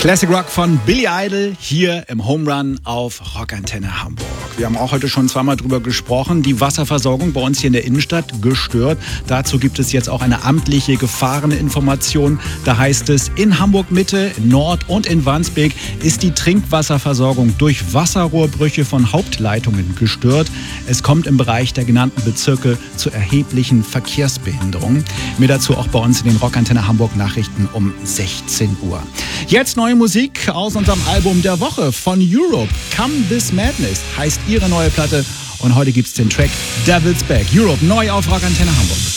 Classic Rock von Billy Idol hier im Home Run auf Rockantenne Hamburg. Wir haben auch heute schon zweimal drüber gesprochen. Die Wasserversorgung bei uns hier in der Innenstadt gestört. Dazu gibt es jetzt auch eine amtliche Gefahreninformation. Da heißt es, in Hamburg Mitte, Nord und in Wandsbek ist die Trinkwasserversorgung durch Wasserrohrbrüche von Hauptleitungen gestört. Es kommt im Bereich der genannten Bezirke zu erheblichen Verkehrsbehinderungen. Mehr dazu auch bei uns in den Rockantenne Hamburg Nachrichten um 16 Uhr. Jetzt neue Musik aus unserem Album der Woche von Europe. Come This Madness heißt ihre neue Platte und heute gibt's den Track Devil's Back. Europe neu auf Rockantenne Hamburg.